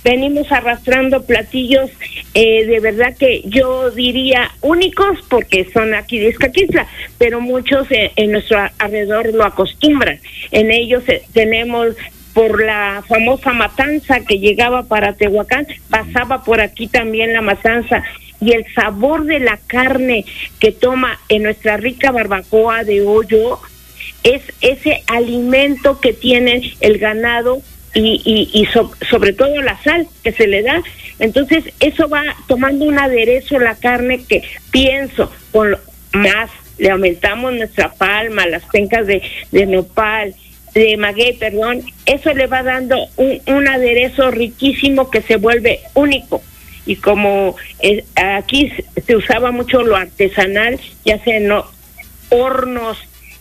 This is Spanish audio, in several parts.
venimos arrastrando platillos de verdad que yo diría únicos, porque son aquí de Ixcaquistla, pero muchos en nuestro alrededor lo acostumbran. En ellos tenemos, por la famosa matanza que llegaba para Tehuacán, pasaba por aquí también la matanza, y el sabor de la carne que toma en nuestra rica barbacoa de hoyo es ese alimento que tiene el ganado y sobre todo la sal que se le da. Entonces eso va tomando un aderezo la carne, que pienso con más le aumentamos nuestra palma, las pencas de nopal, de maguey, perdón, eso le va dando un aderezo riquísimo que se vuelve único. Y como aquí se usaba mucho lo artesanal, ya sea en hornos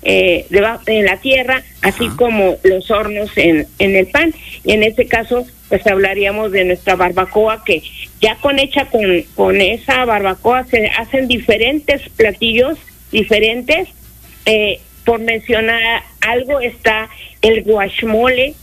en la tierra, así como los hornos en el pan, y en este caso pues hablaríamos de nuestra barbacoa, que ya hecha con esa barbacoa se hacen diferentes platillos diferentes. Por mencionar algo, está el guachmole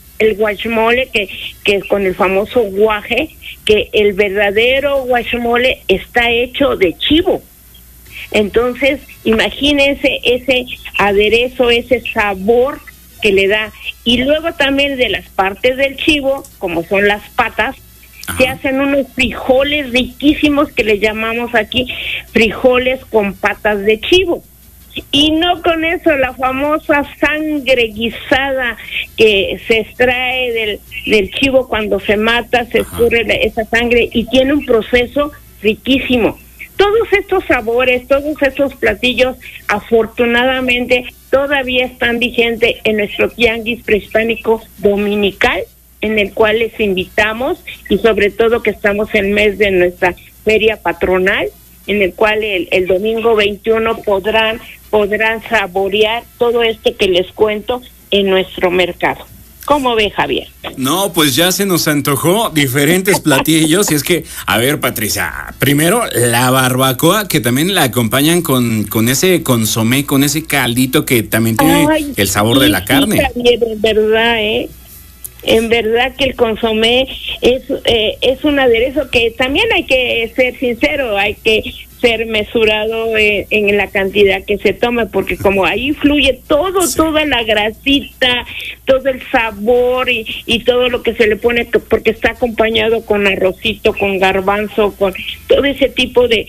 que con el famoso guaje, que el verdadero guachmole está hecho de chivo. Entonces, imagínense ese aderezo, ese sabor que le da. Y luego también de las partes del chivo, como son las patas, se hacen unos frijoles riquísimos que le llamamos aquí frijoles con patas de chivo. Y no con eso, la famosa sangre guisada que se extrae del chivo cuando se mata, se escurre esa sangre y tiene un proceso riquísimo. Todos estos sabores, todos estos platillos, afortunadamente, todavía están vigentes en nuestro tianguis prehispánico dominical, en el cual les invitamos, y sobre todo que estamos en mes de nuestra feria patronal, en el cual el domingo 21 podrán saborear todo esto que les cuento en nuestro mercado. ¿Cómo ve, Javier? No, pues ya se nos antojó diferentes platillos. Y es que, a ver, Patricia, primero la barbacoa, que también la acompañan con ese consomé, con ese caldito que también tiene el sabor de la carne. Sí, Javier, en verdad, en verdad que el consomé es un aderezo que también hay que ser sincero, hay que ser mesurado en la cantidad que se tome, porque como ahí fluye toda la grasita, todo el sabor y todo lo que se le pone, porque está acompañado con arrocito, con garbanzo, con todo ese tipo de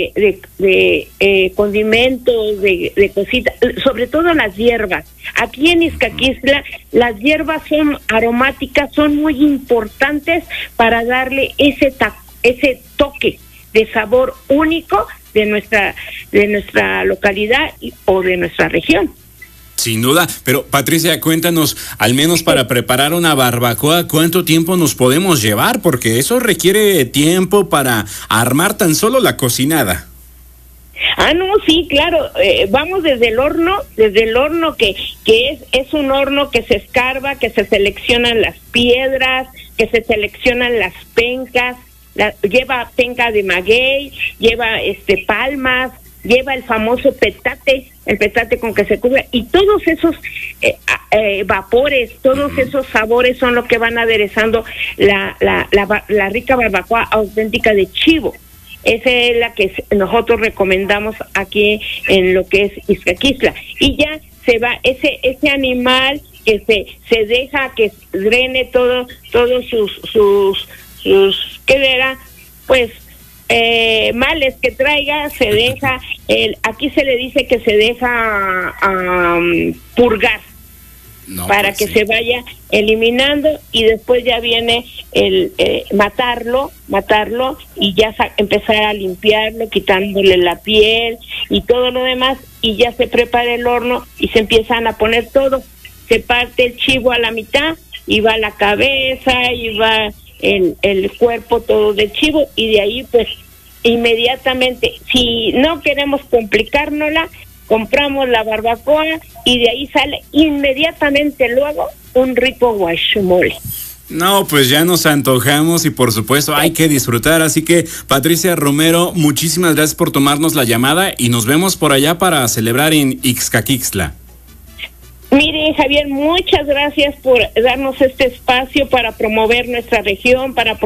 condimentos, de cositas, sobre todo las hierbas. Aquí en Ixcaquistla las hierbas son aromáticas, son muy importantes para darle ese toque de sabor único de nuestra localidad o de nuestra región. Sin duda, pero Patricia, cuéntanos, al menos para preparar una barbacoa, ¿cuánto tiempo nos podemos llevar? Porque eso requiere tiempo para armar tan solo la cocinada. No, sí, claro, vamos desde el horno que es un horno que se escarba, que se seleccionan las piedras, que se seleccionan las pencas, lleva penca de maguey, lleva palmas, lleva el famoso petate, el petate con que se cubre, y todos esos vapores, todos esos sabores son lo que van aderezando la rica barbacoa auténtica de chivo. Esa es la que nosotros recomendamos aquí en lo que es Ixcaquistla. Y ya se va ese animal que se deja que drene todos sus ¿qué era? Pues males que traiga, se deja, aquí se le dice que se deja purgar, para que se vaya eliminando, y después ya viene el matarlo y ya empezar a limpiarlo, quitándole la piel y todo lo demás, y ya se prepara el horno y se empiezan a poner todo. Se parte el chivo a la mitad y va la cabeza y va el cuerpo todo del chivo, y de ahí pues inmediatamente, si no queremos complicárnosla, compramos la barbacoa y de ahí sale inmediatamente luego un rico guachmole. No, pues ya nos antojamos y por supuesto hay que disfrutar, así que Patricia Romero, muchísimas gracias por tomarnos la llamada y nos vemos por allá para celebrar en Ixcaquistla. Mire, Javier, muchas gracias por darnos este espacio para promover nuestra región, para